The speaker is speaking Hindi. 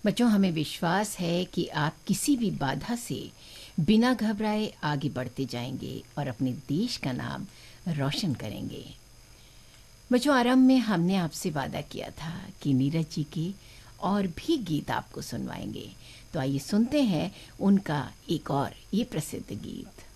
बच्चों, हमें विश्वास है कि आप किसी भी बाधा से बिना घबराए आगे बढ़ते जाएंगे और अपने देश का नाम रोशन करेंगे। बच्चों, आरंभ में हमने आपसे वादा किया था कि नीरज जी के और भी गीत आपको सुनवाएंगे। तो आइए सुनते हैं उनका एक और ये प्रसिद्ध गीत।